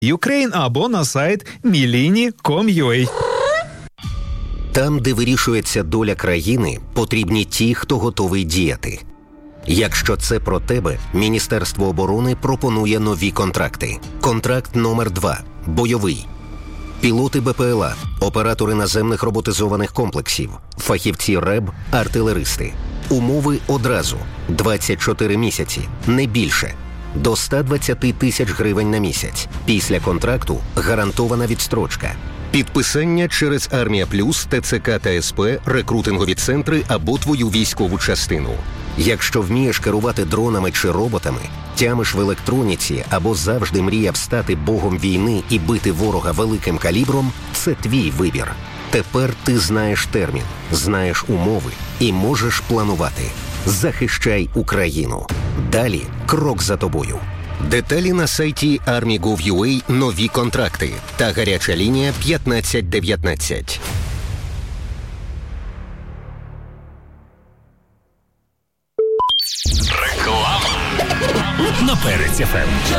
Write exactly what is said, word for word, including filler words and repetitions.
Ukraine або на сайт міліні крапка ком крапка ю а. Там, де вирішується доля країни, потрібні ті, хто готовий діяти. Якщо це про тебе, Міністерство оборони пропонує нові контракти. Контракт номер два – бойовий. Пілоти БПЛА, оператори наземних роботизованих комплексів, фахівці РЕБ, артилеристи. Умови одразу – двадцять чотири місяці, не більше. До сто двадцять тисяч гривень на місяць. Після контракту гарантована відстрочка. Підписання через Армія Плюс, ТЦК та СП, рекрутингові центри або твою військову частину. Якщо вмієш керувати дронами чи роботами, тямиш в електроніці або завжди мріяв стати богом війни і бити ворога великим калібром, це твій вибір. Тепер ти знаєш термін, знаєш умови і можеш планувати. Захищай Україну. Далі крок за тобою. Деталі на сайті армі крапка гов крапка ю а, нові контракти та гаряча лінія п'ятнадцять дев'ятнадцять. Реклама на Перець еф ем.